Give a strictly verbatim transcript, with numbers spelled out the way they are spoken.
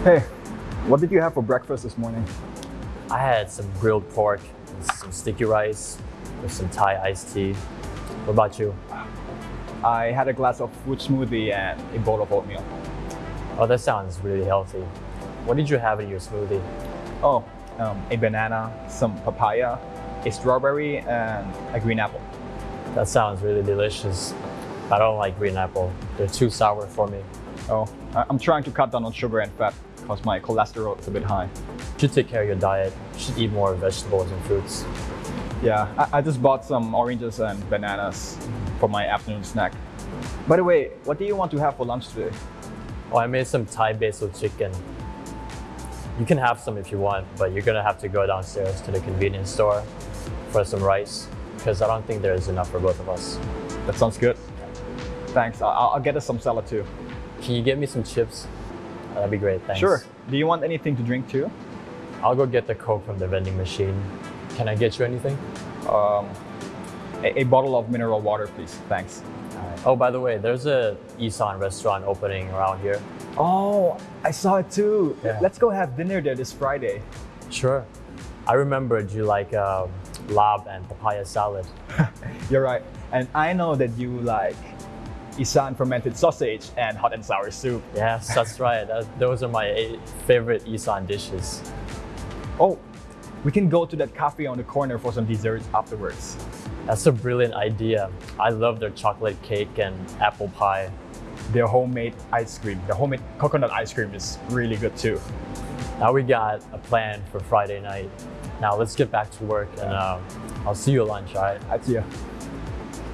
Hey, what did you have for breakfast this morning? I had some grilled pork, and some sticky rice, with some Thai iced tea. What about you? I had a glass of fruit smoothie and a bowl of oatmeal. Oh, that sounds really healthy. What did you have in your smoothie? Oh, um, a banana, some papaya, a strawberry, and a green apple. That sounds really delicious. I don't like green apple. They're too sour for me. Oh, I- I'm trying to cut down on sugar and fat because my cholesterol is a bit high. You should take care of your diet. You should eat more vegetables and fruits. Yeah, I, I just bought some oranges and bananas for my afternoon snack. By the way, what do you want to have for lunch today? Oh, I made some Thai basil chicken. You can have some if you want, but you're gonna have to go downstairs to the convenience store for some rice because I don't think there's enough for both of us. That sounds good. Thanks, I'll, I'll get us some salad too. Can you get me some chips? That'd be great, thanks. Sure. Do you want anything to drink too? I'll go get the Coke from the vending machine. Can I get you anything? Um, a, a bottle of mineral water, please. Thanks. Oh, by the way, there's a Isan restaurant opening around here. Oh, I saw it too. Yeah. Let's go have dinner there this Friday. Sure. I remembered you like um, lab and papaya salad. You're right. And I know that you like Isan fermented sausage and hot and sour soup. Yes, that's right. That, those are my eight favorite Isan dishes. Oh, we can go to that cafe on the corner for some desserts afterwards. That's a brilliant idea. I love their chocolate cake and apple pie. Their homemade ice cream, the homemade coconut ice cream is really good too. Now we got a plan for Friday night. Now let's get back to work and um, I'll see you at lunch, all right? I'd see you.